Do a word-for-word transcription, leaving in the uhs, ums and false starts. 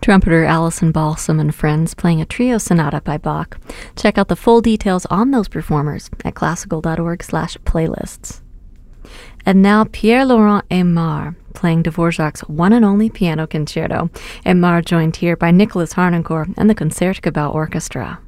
Trumpeter Alison Balsam and friends playing a trio sonata by Bach. Check out the full details on those performers at classical.org slash playlists. And now Pierre-Laurent Aimard playing Dvorak's one and only piano concerto. Aimard joined here by Nicholas Harnoncourt and the Concertgebouw Orchestra.